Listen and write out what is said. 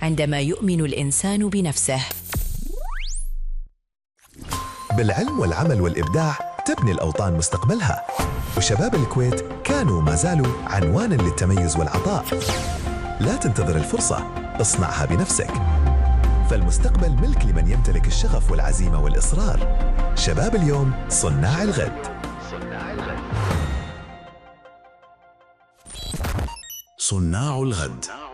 عندما يؤمن الإنسان بنفسه. بالعلم والعمل والإبداع تبني الأوطان مستقبلها، وشباب الكويت كانوا ما زالوا عنوانا للتميز والعطاء. لا تنتظر الفرصة، اصنعها بنفسك، فالمستقبل ملك لمن يمتلك الشغف والعزيمة والإصرار. شباب اليوم صناع الغد. صناع الغد.